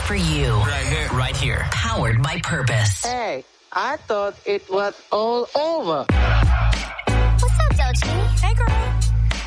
for you. Right here. Right here. Powered by Purpose. Hey, I thought it was all over. What's up, Dochi? Hey, girl.